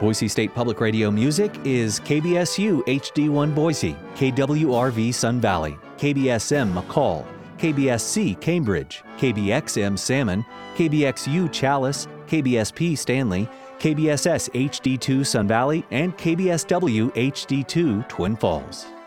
Boise State Public Radio music is KBSU HD1 Boise, KWRV Sun Valley, KBSM McCall, KBSC Cambridge, KBXM Salmon, KBXU Chalice, KBSP Stanley, KBSS HD2 Sun Valley, and KBSW HD2 Twin Falls.